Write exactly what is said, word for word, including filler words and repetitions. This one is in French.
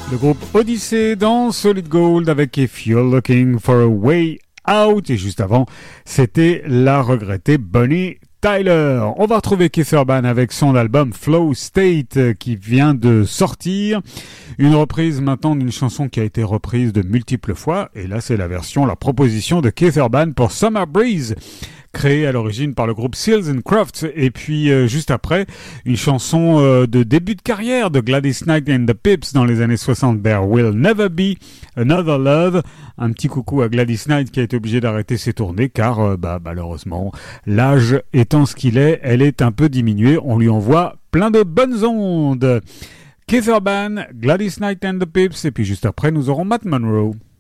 Le groupe Odyssey dans Solid Gold avec If You're Looking for a Way Out. Et juste avant, c'était la regrettée Bonnie Tyler. On va retrouver Keith Urban avec son album Flow State qui vient de sortir. Une reprise maintenant d'une chanson qui a été reprise de multiples fois. Et là, c'est la version, la proposition de Keith Urban pour Summer Breeze, créée à l'origine par le groupe Seals and Crofts. Et puis, euh, juste après, une chanson euh, de début de carrière de Gladys Knight and the Pips dans les années soixante, There Will Never Be Another Love. Un petit coucou à Gladys Knight qui a été obligée d'arrêter ses tournées car, euh, bah, malheureusement, l'âge étant ce qu'il est, elle est un peu diminuée. On lui envoie plein de bonnes ondes. Keith Urban, Gladys Knight and the Pips, et puis juste après, nous aurons Matt Monro.